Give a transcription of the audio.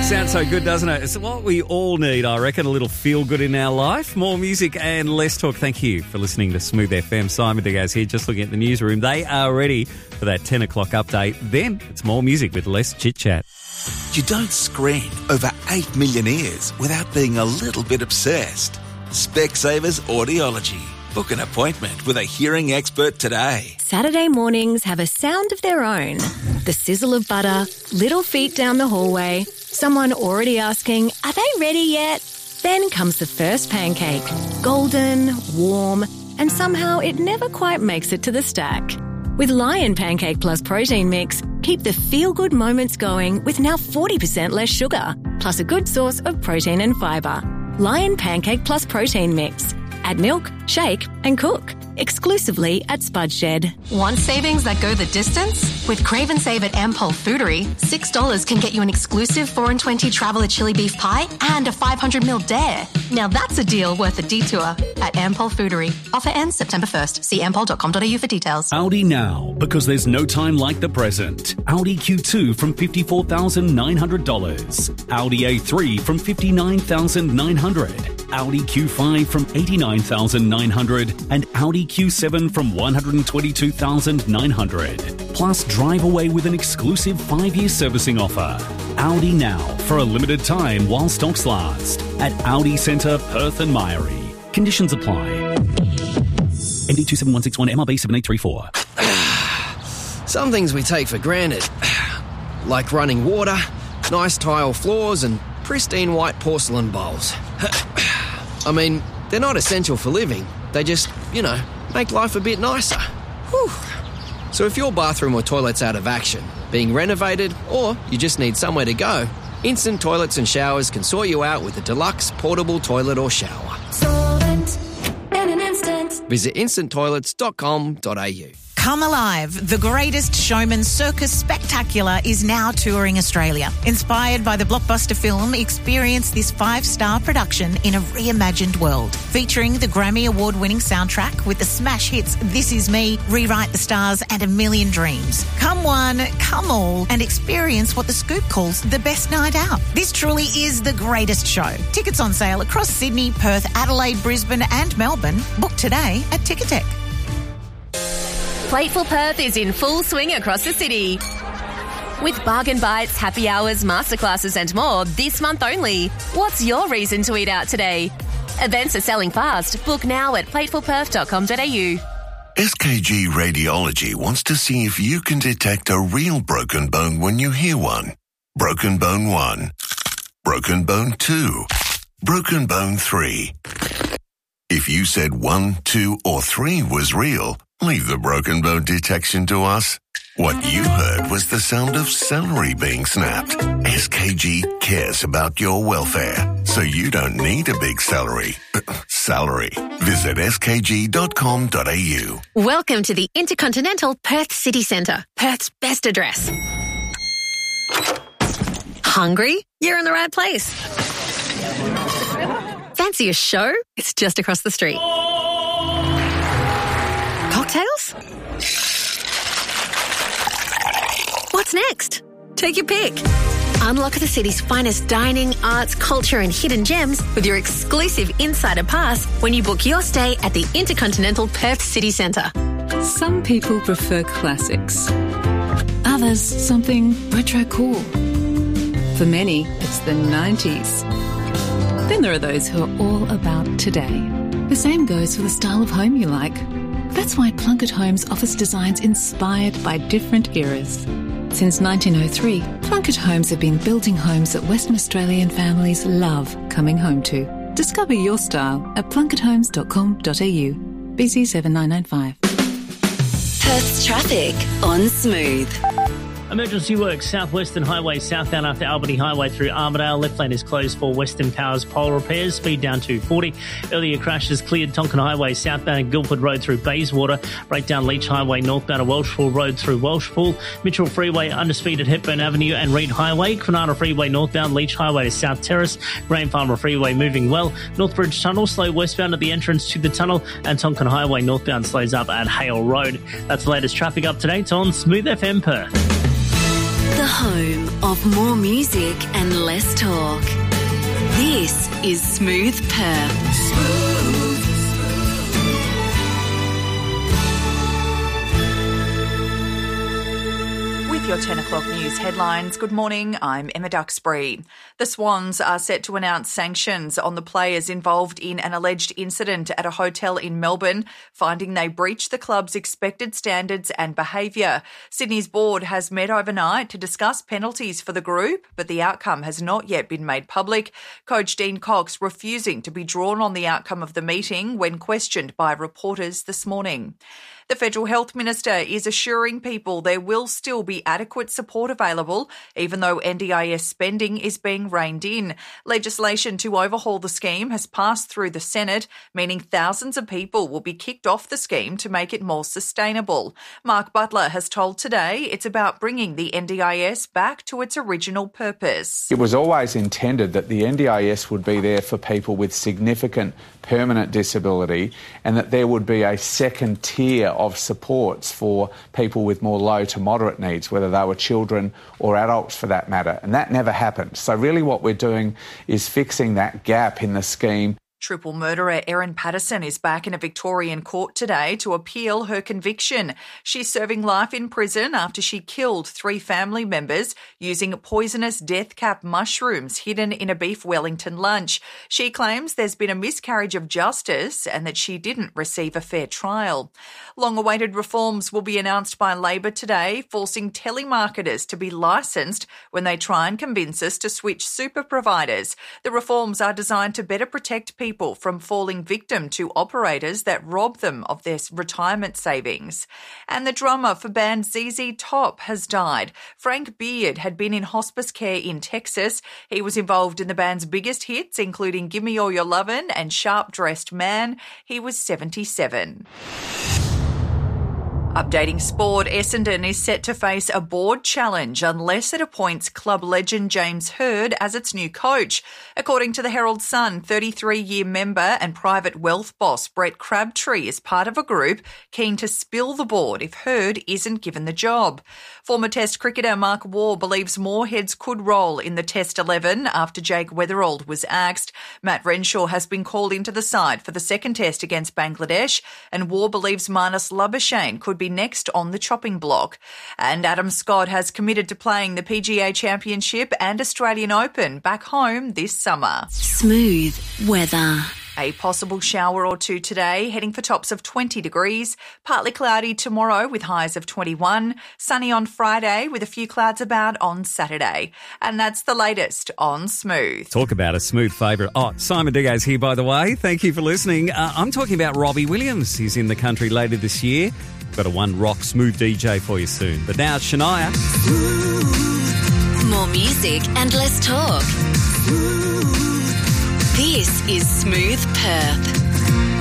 Sounds so good, doesn't it? It's what we all need, I reckon, a little feel-good in our life. More music and less talk. Thank you for listening to Smooth FM. Simon Diaz here, just looking at the newsroom. They are ready for that 10 o'clock update. Then it's more music with less chit-chat. You don't screen over 8 million ears without being a little bit obsessed. Specsavers Audiology. Book an appointment with a hearing expert today. Saturday mornings have a sound of their own. The sizzle of butter, little feet down the hallway, someone already asking, are they ready yet? Then comes the first pancake. Golden, warm, and somehow it never quite makes it to the stack. With Lion Pancake Plus Protein Mix, keep the feel-good moments going with now 40% less sugar, plus a good source of protein and fibre. Lion Pancake Plus Protein Mix. Add milk, shake and cook. Exclusively at Spud Shed. Want savings that go the distance? With Crave and Save at Ampol Foodery, $6 can get you an exclusive 4 and 20 Traveller Chili Beef Pie and a 500ml Dare. Now that's a deal worth a detour at Ampol Foodery. Offer ends September 1st. See ampol.com.au for details. Audi now, because there's no time like the present. Audi Q2 from $54,900. Audi A3 from $59,900. Audi Q5 from $89,900 and Audi Q7 from $122,900. Plus, drive away with an exclusive 5-year servicing offer. Audi now, for a limited time while stocks last. At Audi Centre, Perth and Mairie. Conditions apply. MD 27161 MRB 7834. Some things we take for granted, like running water, nice tile floors and pristine white porcelain bowls. I mean, they're not essential for living. They just, make life a bit nicer. Whew. So if your bathroom or toilet's out of action, being renovated, or you just need somewhere to go, Instant Toilets and Showers can sort you out with a deluxe portable toilet or shower. Solvent in an instant. Visit instanttoilets.com.au. Come Alive, the Greatest Showman Circus Spectacular is now touring Australia. Inspired by the blockbuster film, experience this 5-star production in a reimagined world. Featuring the Grammy Award-winning soundtrack with the smash hits This Is Me, Rewrite the Stars and A Million Dreams. Come one, come all, and experience what The Scoop calls the best night out. This truly is the greatest show. Tickets on sale across Sydney, Perth, Adelaide, Brisbane and Melbourne. Book today at Ticketek. Plateful Perth is in full swing across the city. With bargain bites, happy hours, masterclasses and more this month only. What's your reason to eat out today? Events are selling fast. Book now at platefulperth.com.au. SKG Radiology wants to see if you can detect a real broken bone when you hear one. Broken bone 1. Broken bone 2. Broken bone 3. If you said 1, 2 or 3 was real, leave the broken bone detection to us. What you heard was the sound of celery being snapped. SKG cares about your welfare, so you don't need a big salary. Visit skg.com.au. Welcome to the Intercontinental Perth City Centre, Perth's best address. Hungry? You're in the right place. Fancy a show? It's just across the street. Cocktails? What's next? Take your pick. Unlock the city's finest dining, arts, culture and hidden gems with your exclusive Insider Pass when you book your stay at the Intercontinental Perth City Centre. Some people prefer classics. Others, something retro cool. For many, it's the 90s. Then there are those who are all about today. The same goes for the style of home you like. That's why Plunkett Homes offers designs inspired by different eras. Since 1903, Plunkett Homes have been building homes that Western Australian families love coming home to. Discover your style at plunketthomes.com.au. BC 7995. Perth's traffic on Smooth. Emergency work, Southwestern Highway southbound after Albany Highway through Armidale. Left lane is closed for Western Powers pole repairs. Speed down to 40. Earlier crashes cleared Tonkin Highway southbound Guildford Road through Bayswater. Breakdown Leach Highway northbound of Welshpool Road through Welshpool. Mitchell Freeway underspeed at Hepburn Avenue and Reed Highway. Kwinana Freeway northbound Leach Highway to South Terrace. Graham Farmer Freeway moving well. Northbridge Tunnel slow westbound at the entrance to the tunnel. And Tonkin Highway northbound slows up at Hale Road. That's the latest traffic up to date on Smooth FM Perth. The home of more music and less talk. This is Smooth Perth. Your 10 o'clock news headlines. Good morning, I'm Emma Duxbury. The Swans are set to announce sanctions on the players involved in an alleged incident at a hotel in Melbourne, finding they breached the club's expected standards and behaviour. Sydney's board has met overnight to discuss penalties for the group, but the outcome has not yet been made public. Coach Dean Cox refusing to be drawn on the outcome of the meeting when questioned by reporters this morning. The Federal Health Minister is assuring people there will still be adequate support available, even though NDIS spending is being reined in. Legislation to overhaul the scheme has passed through the Senate, meaning thousands of people will be kicked off the scheme to make it more sustainable. Mark Butler has told Today it's about bringing the NDIS back to its original purpose. It was always intended that the NDIS would be there for people with significant permanent disability and that there would be a second tier of supports for people with more low to moderate needs, whether they were children or adults for that matter. And that never happened. So really what we're doing is fixing that gap in the scheme. Triple murderer Erin Patterson is back in a Victorian court today to appeal her conviction. She's serving life in prison after she killed 3 family members using poisonous death cap mushrooms hidden in a beef Wellington lunch. She claims there's been a miscarriage of justice and that she didn't receive a fair trial. Long-awaited reforms will be announced by Labor today, forcing telemarketers to be licensed when they try and convince us to switch super providers. The reforms are designed to better protect people from falling victim to operators that rob them of their retirement savings. And the drummer for band ZZ Top has died. Frank Beard had been in hospice care in Texas. He was involved in the band's biggest hits, including Gimme All Your Lovin' and Sharp Dressed Man. He was 77. Updating sport, Essendon is set to face a board challenge unless it appoints club legend James Hird as its new coach. According to the Herald Sun, 33-year member and private wealth boss Brett Crabtree is part of a group keen to spill the board if Hird isn't given the job. Former Test cricketer Mark Waugh believes more heads could roll in the Test 11 after Jake Weatherald was axed. Matt Renshaw has been called into the side for the second Test against Bangladesh, and Waugh believes Marnus Labuschagne could be next on the chopping block. And Adam Scott has committed to playing the PGA Championship and Australian Open back home this summer. Smooth weather. A possible shower or two today, heading for tops of 20 degrees. Partly cloudy tomorrow with highs of 21. Sunny on Friday with a few clouds about on Saturday. And that's the latest on Smooth. Talk about a Smooth favourite. Oh, Simon Diggo's here, by the way. Thank you for listening. I'm talking about Robbie Williams. He's in the country later this year. Got a one rock Smooth DJ for you soon. But now it's Shania. More music and less talk. This is Smooth Perth.